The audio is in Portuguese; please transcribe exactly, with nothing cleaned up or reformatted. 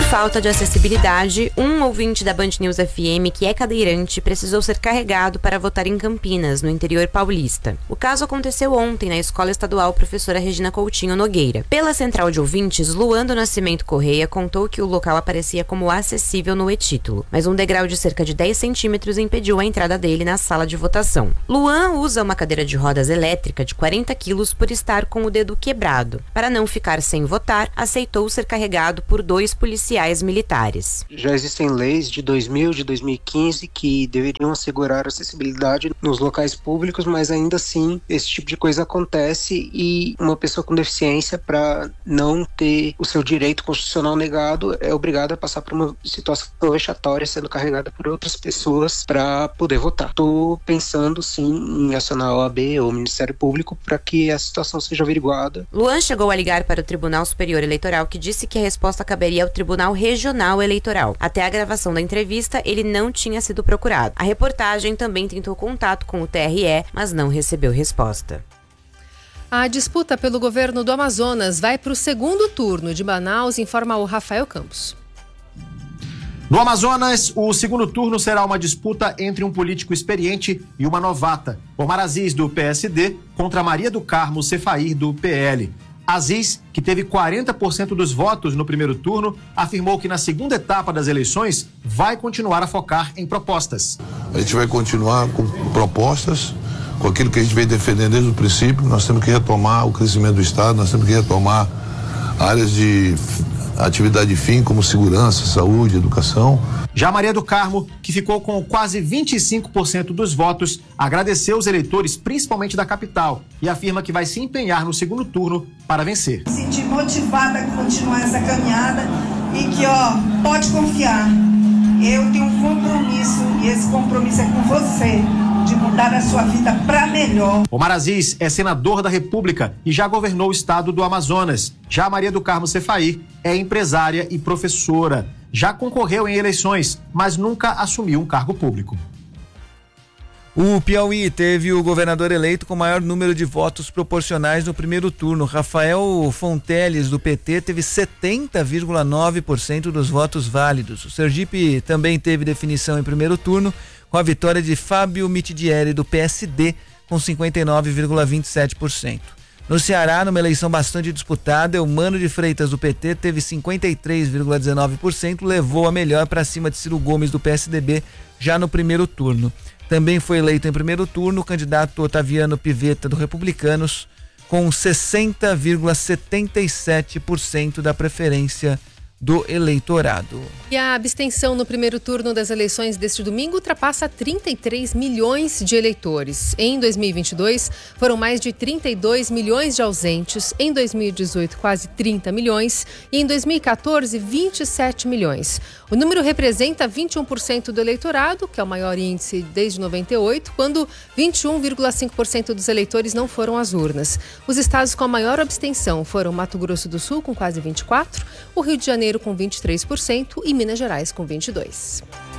falta de acessibilidade, um ouvinte da Band News F M, que é cadeirante, precisou ser carregado para votar em Campinas, no interior paulista. O caso aconteceu ontem na Escola Estadual Professora Regina Coutinho Nogueira. Pela central de ouvintes, Luan do Nascimento Correia contou que o local aparecia como acessível no e-título, mas um degrau de cerca de dez centímetros impediu a entrada dele na sala de votação. Luan usa uma cadeira de rodas elétrica de quarenta quilos por estar com o dedo quebrado. Para não ficar sem votar, aceitou ser carregado por dois policiais militares. Já existem leis de dois mil, de dois mil e quinze que deveriam assegurar acessibilidade nos locais públicos, mas ainda assim esse tipo de coisa acontece e uma pessoa com deficiência, para não ter o seu direito constitucional negado, é obrigada a passar por uma situação vexatória, sendo carregada por outras pessoas para poder votar. Estou pensando sim em acionar a O A B ou o Ministério Público para que a situação seja averiguada. Luan chegou a ligar para o Tribunal Superior Eleitoral, que disse que a resposta caberia ao Tribunal Regional Eleitoral. Até a gravação da entrevista, ele não tinha sido procurado. A reportagem também tentou contato com o T R E, mas não recebeu resposta. A disputa pelo governo do Amazonas vai para o segundo turno. De Manaus, informa o Rafael Campos. No Amazonas, o segundo turno será uma disputa entre um político experiente e uma novata. Omar Aziz, do P S D, contra Maria do Carmo Cefair, do P L. Aziz, que teve quarenta por cento dos votos no primeiro turno, afirmou que na segunda etapa das eleições vai continuar a focar em propostas. A gente vai continuar com propostas, com aquilo que a gente vem defendendo desde o princípio. Nós temos que retomar o crescimento do Estado, nós temos que retomar áreas de atividade fim, como segurança, saúde, educação. Já Maria do Carmo, que ficou com quase vinte e cinco por cento dos votos, agradeceu os eleitores, principalmente da capital, e afirma que vai se empenhar no segundo turno para vencer. Me senti motivada a continuar essa caminhada e que, ó, pode confiar, eu tenho um compromisso e esse compromisso é com você, de mudar a sua vida para melhor. Omar Aziz é senador da República e já governou o estado do Amazonas. Já Maria do Carmo Cefair é empresária e professora. Já concorreu em eleições, mas nunca assumiu um cargo público. O Piauí teve o governador eleito com maior número de votos proporcionais no primeiro turno. Rafael Fonteles, do P T, teve setenta vírgula nove por cento dos votos válidos. O Sergipe também teve definição em primeiro turno, com a vitória de Fábio Mitidieri, do P S D, com cinquenta e nove vírgula vinte e sete por cento. No Ceará, numa eleição bastante disputada, Eumano de Freitas, do P T, teve cinquenta e três vírgula dezenove por cento, levou a melhor para cima de Ciro Gomes, do P S D B, já no primeiro turno. Também foi eleito em primeiro turno o candidato Otaviano Pivetta, do Republicanos, com sessenta vírgula setenta e sete por cento da preferência do eleitorado. E a abstenção no primeiro turno das eleições deste domingo ultrapassa trinta e três milhões de eleitores. Em dois mil e vinte e dois, foram mais de trinta e dois milhões de ausentes. Em dois mil e dezoito, quase trinta milhões. E em dois mil e quatorze, vinte e sete milhões. O número representa vinte e um por cento do eleitorado, que é o maior índice desde noventa e oito, quando vinte e um vírgula cinco por cento dos eleitores não foram às urnas. Os estados com a maior abstenção foram Mato Grosso do Sul, com quase vinte e quatro por cento, o Rio de Janeiro com vinte e três por cento e Minas Gerais com vinte e dois por cento.